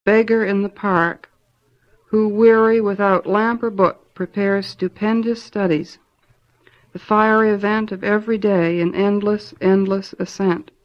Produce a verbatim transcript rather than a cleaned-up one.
beggar in the park, who, weary without lamp or book, prepares stupendous studies, the fiery event of every day in endless, endless ascent.